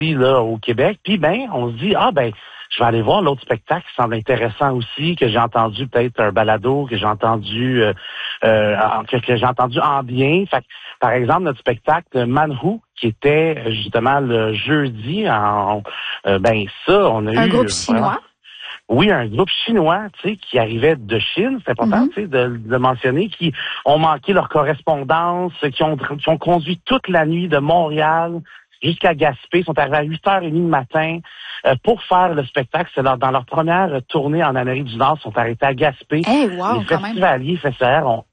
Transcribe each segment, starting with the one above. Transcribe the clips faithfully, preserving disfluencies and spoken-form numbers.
là au Québec. Puis ben, on se dit ah ben, je vais aller voir l'autre spectacle qui semble intéressant aussi, que j'ai entendu peut-être un balado, que j'ai entendu euh, euh, que, que j'ai entendu en bien. Fait que, par exemple, notre spectacle Manhu, qui était justement le jeudi, en, euh, ben ça, on a un eu... Un groupe chinois? Vraiment, oui, un groupe chinois, tu sais, qui arrivait de Chine, c'est important, mm-hmm. tu sais, de, de mentionner, qui ont manqué leur correspondance, qui ont, qui ont conduit toute la nuit de Montréal jusqu'à Gaspé, ils sont arrivés à huit heures trente du matin euh, pour faire le spectacle. C'est leur, dans leur première tournée en Amérique du Nord, ils sont arrêtés à Gaspé. Hey, wow, les festivaliers, festivalières ont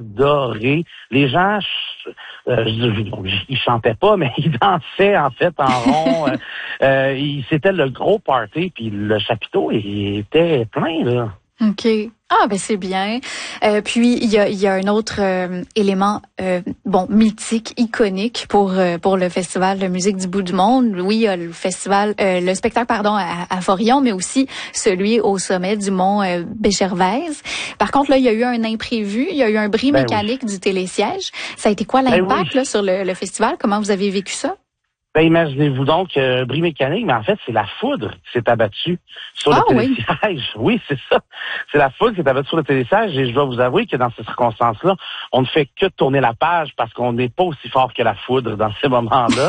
adoré. Les gens, euh, ils chantaient pas, mais ils dansaient en fait en rond. euh, euh, c'était le gros party, puis le chapiteau il était plein là. OK. Ah, ben c'est bien. Euh, puis, il y a, y a un autre euh, élément, euh, bon, mythique, iconique pour euh, pour le Festival de musique du bout du monde. Oui, il y a le festival, euh, le spectacle, pardon, à, à Forillon, mais aussi celui au sommet du mont euh, Béchervaise. Par contre, là, il y a eu un imprévu, il y a eu un bris ben mécanique oui. du télésiège. Ça a été quoi l'impact ben oui. là sur le, le festival? Comment vous avez vécu ça? Ben, imaginez-vous donc euh, bris mécanique, mais en fait, c'est la foudre qui s'est abattue sur ah, le télésiège. Oui, oui c'est ça. C'est la foudre qui s'est abattue sur le télésiège et je dois vous avouer que dans ces circonstances-là, on ne fait que tourner la page parce qu'on n'est pas aussi fort que la foudre dans ces moments-là.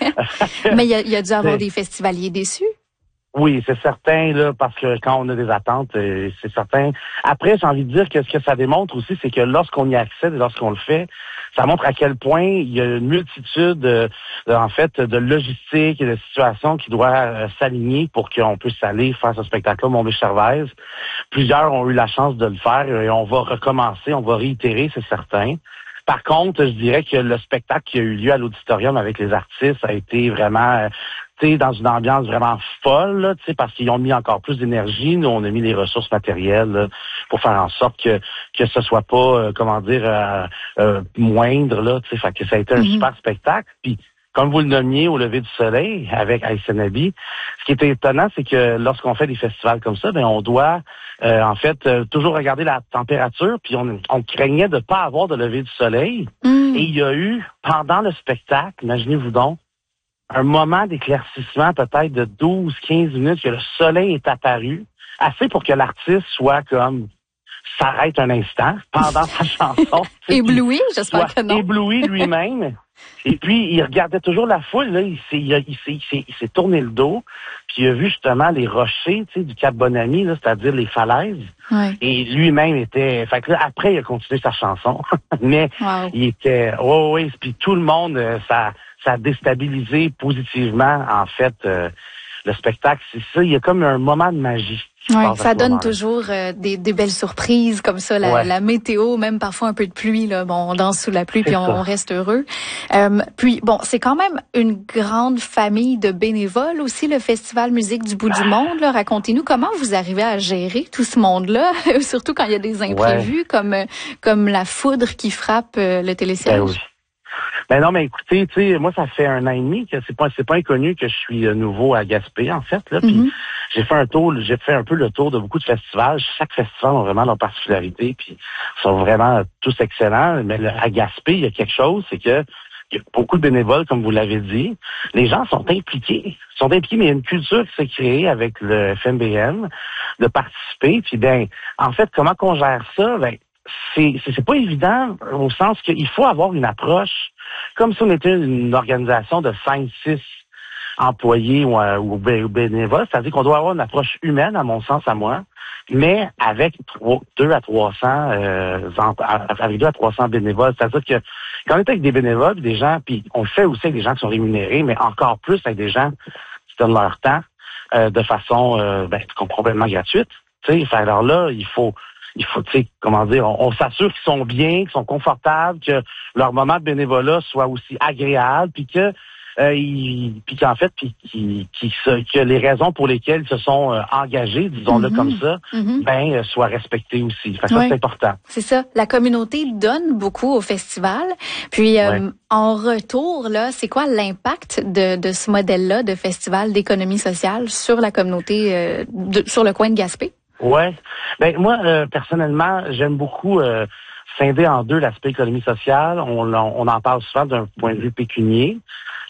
Mais il y a, y a dû avoir des festivaliers déçus. Oui, c'est certain, là, parce que quand on a des attentes, euh, c'est certain. Après, j'ai envie de dire que ce que ça démontre aussi, c'est que lorsqu'on y accède et lorsqu'on le fait, ça montre à quel point il y a une multitude, de, de, en fait, de logistique et de situations qui doivent euh, s'aligner pour qu'on puisse aller faire ce spectacle-là, Mont-Béchervaise. Plusieurs ont eu la chance de le faire et on va recommencer, on va réitérer, c'est certain. Par contre, je dirais que le spectacle qui a eu lieu à l'auditorium avec les artistes a été vraiment, euh, tu sais, dans une ambiance vraiment folle, tu sais, parce qu'ils ont mis encore plus d'énergie. Nous, on a mis les ressources matérielles là, pour faire en sorte que que ce soit pas, euh, comment dire, euh, euh, moindre là, tu sais, fait que ça a été un mm-hmm. super spectacle. Puis comme vous le nommiez au lever du soleil avec Aïssé Nabi, ce qui est étonnant, c'est que lorsqu'on fait des festivals comme ça, ben on doit euh, en fait euh, toujours regarder la température, puis on, on craignait de pas avoir de lever du soleil. Mm. Et il y a eu, pendant le spectacle, imaginez-vous donc, un moment d'éclaircissement peut-être de douze à quinze minutes que le soleil est apparu, assez pour que l'artiste soit comme s'arrête un instant pendant sa chanson. Ébloui, j'espère que non. Ébloui lui-même. Et puis, il regardait toujours la foule, là, il s'est, il, a, il, s'est, il, s'est, il s'est tourné le dos, puis il a vu justement les rochers, tu sais, du Cap Bonami, là, c'est-à-dire les falaises. Ouais. Et lui-même était, fait que là, après, il a continué sa chanson. Mais, wow. il était, oh, oui, puis tout le monde, ça, ça a déstabilisé positivement, en fait, euh, le spectacle. C'est ça, il y a comme un moment de magie. Ouais, ça donne toujours euh, des, des belles surprises comme ça, la, ouais. la météo, même parfois un peu de pluie. Là, bon, on danse sous la pluie puis on, on reste heureux. Euh, puis bon, c'est quand même une grande famille de bénévoles aussi, le Festival Musique du bout du monde. Là. Racontez-nous comment vous arrivez à gérer tout ce monde-là, surtout quand il y a des imprévus ouais. comme comme la foudre qui frappe euh, le télésiège. Ben oui. Ben non, mais écoutez, tu sais, moi, ça fait un an et demi que c'est pas, c'est pas inconnu que je suis nouveau à Gaspé, en fait, là. Puis mm-hmm. j'ai fait un tour, j'ai fait un peu le tour de beaucoup de festivals. Chaque festival a vraiment leur particularité, puis ils sont vraiment tous excellents. Mais à Gaspé, il y a quelque chose, c'est que il y a beaucoup de bénévoles, comme vous l'avez dit. Les gens sont impliqués. Ils sont impliqués, mais il y a une culture qui s'est créée avec le F M B N de participer. Puis ben, en fait, comment qu'on gère ça? Ben, c'est, c'est, c'est pas évident au sens qu'il faut avoir une approche comme si on était une organisation de cinq, six employés ou, euh, ou bénévoles. C'est-à-dire qu'on doit avoir une approche humaine, à mon sens, à moi, mais avec deux à trois cents, euh, avec deux à trois cents bénévoles. C'est-à-dire que quand on est avec des bénévoles, des gens, puis on le fait aussi avec des gens qui sont rémunérés, mais encore plus avec des gens qui donnent leur temps euh, de façon euh, ben, complètement gratuite. Tu sais, alors là, il faut Il faut, tu sais, comment dire, on, on s'assure qu'ils sont bien, qu'ils sont confortables, que leur moment de bénévolat soit aussi agréable, puis que, euh, ils, puis qu'en fait, puis qui, qui, que les raisons pour lesquelles ils se sont euh, engagés, disons-le mm-hmm. comme ça, mm-hmm. ben euh, soient respectées aussi. Fait que ça, ouais. c'est important. C'est ça. La communauté donne beaucoup au festival. Puis euh, ouais. en retour, là, c'est quoi l'impact de, de ce modèle-là de festival d'économie sociale sur la communauté, euh, de, sur le coin de Gaspé? Ouais. Ben moi euh, personnellement, j'aime beaucoup euh, scinder en deux l'aspect économie sociale. On, on, on en parle souvent d'un point de vue pécunier,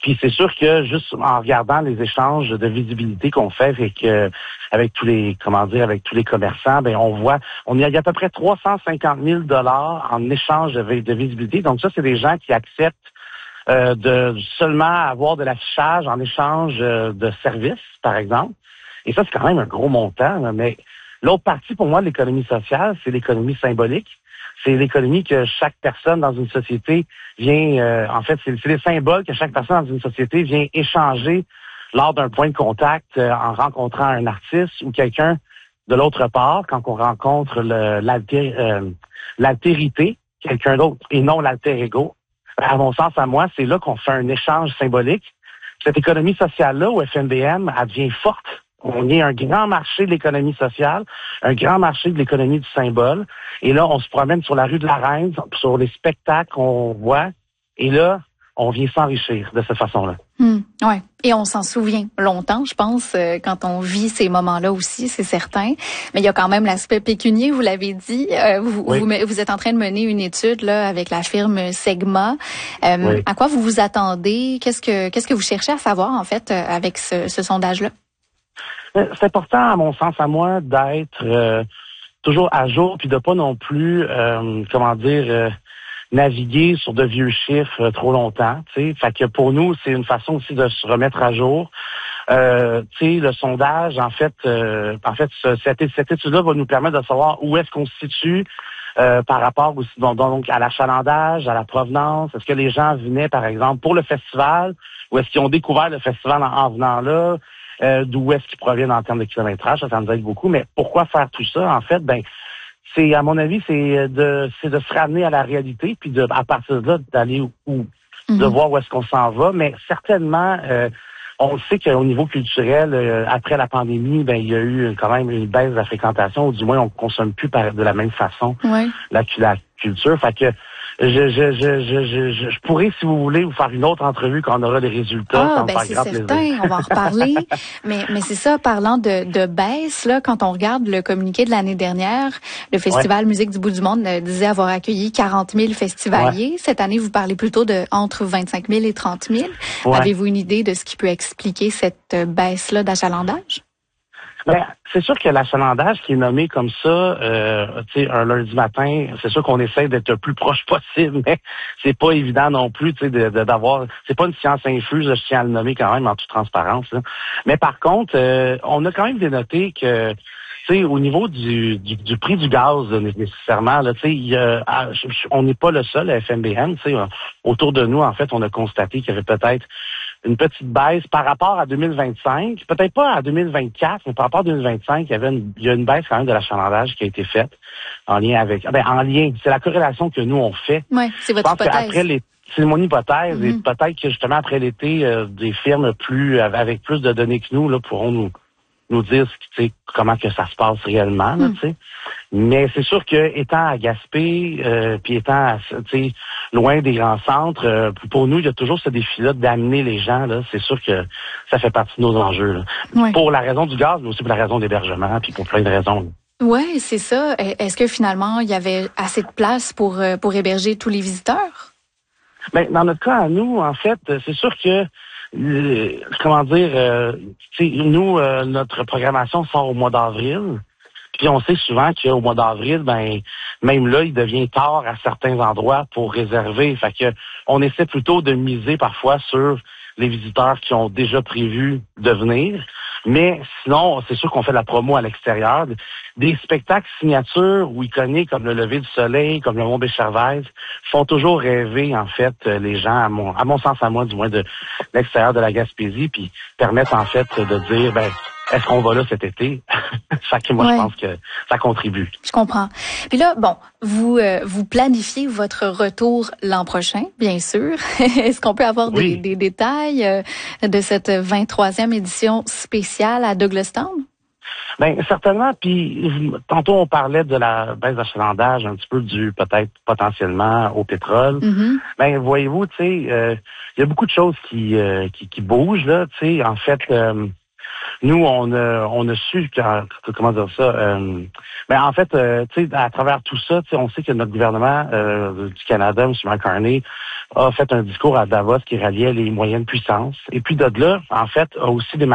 Puis c'est sûr que juste en regardant les échanges de visibilité qu'on fait avec euh, avec tous les comment dire avec tous les commerçants, ben on voit on y a, il y a à peu près trois cent cinquante mille dollars en échange de, de visibilité. Donc ça, c'est des gens qui acceptent euh, de seulement avoir de l'affichage en échange euh, de services, par exemple. Et ça, c'est quand même un gros montant. Là, mais l'autre partie pour moi de l'économie sociale, c'est l'économie symbolique. C'est l'économie que chaque personne dans une société vient, euh, en fait, c'est, c'est les symboles que chaque personne dans une société vient échanger lors d'un point de contact euh, en rencontrant un artiste ou quelqu'un de l'autre part, quand on rencontre le, l'alter, euh, l'altérité, quelqu'un d'autre, et non l'alter ego. À mon sens, à moi, c'est là qu'on fait un échange symbolique. Cette économie sociale-là, au F M B M, elle devient forte. On est un grand marché de l'économie sociale, un grand marché de l'économie du symbole. Et là, on se promène sur la rue de la Reine, sur les spectacles qu'on voit. Et là, on vient s'enrichir de cette façon-là. Mmh, ouais. Et on s'en souvient longtemps, je pense, euh, quand on vit ces moments-là aussi, c'est certain. Mais il y a quand même l'aspect pécunier, vous l'avez dit. Euh, vous, oui. vous, vous êtes en train de mener une étude là avec la firme Segma. Euh, oui. À quoi vous vous attendez? Qu'est-ce que qu'est-ce que vous cherchez à savoir, en fait, avec ce, ce sondage-là? C'est important, à mon sens, à moi, d'être euh, toujours à jour, puis de pas non plus, euh, comment dire, euh, naviguer sur de vieux chiffres euh, trop longtemps. Tu sais, fait que pour nous, c'est une façon aussi de se remettre à jour. Euh, tu sais, le sondage, en fait, euh, en fait, cette, cette étude-là va nous permettre de savoir où est-ce qu'on se situe euh, par rapport aussi donc, donc à l'achalandage, à la provenance. Est-ce que les gens venaient, par exemple, pour le festival, ou est-ce qu'ils ont découvert le festival en, en venant là? Euh, d'où est-ce qu'ils proviennent en termes de kilométrage, ça, ça nous aide beaucoup. Mais pourquoi faire tout ça? En fait, ben, c'est, à mon avis, c'est de, c'est de se ramener à la réalité, puis de, à partir de là, d'aller où, mm-hmm. de voir où est-ce qu'on s'en va. Mais certainement, euh, on sait qu'au niveau culturel, euh, après la pandémie, ben, il y a eu quand même une baisse de la fréquentation, ou du moins, on consomme plus par, de la même façon ouais. la, la culture. Fait que, Je, je, je, je, je, je pourrais, si vous voulez, vous faire une autre entrevue quand on aura les résultats. Ah, ben c'est certain, plaisir. On va en reparler. mais, mais c'est ça, parlant de, de baisse, là, quand on regarde le communiqué de l'année dernière, le Festival ouais. Musique du bout du monde euh, disait avoir accueilli quarante mille festivaliers. Ouais. Cette année, vous parlez plutôt de entre vingt-cinq mille et trente mille. Ouais. Avez-vous une idée de ce qui peut expliquer cette baisse-là d'achalandage? Ben, c'est sûr que l'achalandage qui est nommé comme ça, euh, tu sais, un lundi matin, c'est sûr qu'on essaie d'être le plus proche possible, mais c'est pas évident non plus, tu sais, de, de, d'avoir. C'est pas une science infuse, je tiens à le nommer quand même en toute transparence. Là. Mais par contre, euh, on a quand même dénoté que, tu sais, au niveau du, du, du prix du gaz nécessairement, là, tu sais, il y a, on n'est pas le seul à F M B M, tu sais, autour de nous, en fait, on a constaté qu'il y avait peut-être une petite baisse par rapport à deux mille vingt-cinq, peut-être pas à deux mille vingt-quatre, mais par rapport à deux mille vingt-cinq, il y avait une, il y a une baisse quand même de l'achalandage qui a été faite en lien avec, ben en lien, c'est la corrélation que nous on fait. Oui, c'est votre hypothèse. Après les, c'est mon hypothèse, mm-hmm. et peut-être que justement après l'été, euh, des firmes plus avec plus de données que nous là pourront nous nous dire, tu sais, comment que ça se passe réellement, là, mm. tu sais. Mais c'est sûr que étant à Gaspé, euh, puis étant, tu sais, loin des grands centres, euh, pour nous, il y a toujours ce défi-là d'amener les gens, là. C'est sûr que ça fait partie de nos enjeux, là. Ouais. Pour la raison du gaz, mais aussi pour la raison d'hébergement, puis pour plein de raisons. Oui, c'est ça. Est-ce que finalement, il y avait assez de place pour, pour héberger tous les visiteurs? Ben, dans notre cas, à nous, en fait, c'est sûr que Euh, comment dire, euh, nous, euh, notre programmation sort au mois d'avril. Puis on sait souvent qu'au mois d'avril, ben même là, il devient tard à certains endroits pour réserver. Fait que on essaie plutôt de miser parfois sur les visiteurs qui ont déjà prévu de venir. Mais sinon, c'est sûr qu'on fait de la promo à l'extérieur. Des spectacles signatures ou iconiques comme le lever du soleil, comme le Mont Béchervaise, font toujours rêver, en fait, les gens, à mon, à mon sens, à moi, du moins, de l'extérieur de la Gaspésie, puis permettent, en fait, de dire, ben, est-ce qu'on va là cet été? Fait que moi, ouais. je pense que ça contribue. Je comprends. Puis là, bon, vous euh, vous planifiez votre retour l'an prochain, bien sûr. Est-ce qu'on peut avoir oui. des, des détails euh, de cette vingt-troisième édition spéciale à Douglastown? Ben certainement. Puis tantôt on parlait de la baisse d'achalandage, un petit peu dû peut-être potentiellement au pétrole. Mm-hmm. Ben voyez-vous, tu sais, il euh, y a beaucoup de choses qui euh, qui, qui bougent là. Tu sais, en fait. Euh, nous, on a, on a su, comment dire ça, euh, mais en fait, euh, tu sais, à travers tout ça, tu sais, on sait que notre gouvernement euh, du Canada, M. McCartney, a fait un discours à Davos qui ralliait les moyennes puissances. Et puis de là, en fait, a aussi démarqué